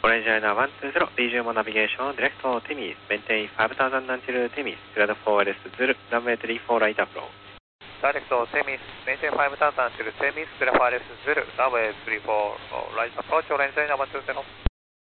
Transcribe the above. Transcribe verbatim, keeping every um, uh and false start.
Orange Liner one two zero, Regional Navigation, direct for Temis, maintain five thousand until Temis, cleared for L S Zulu, runway three four right approach. Direct to Temis, maintain five thousand until Temis, cleared for L S Zulu, runway three four right approach, Orange Liner one two zero.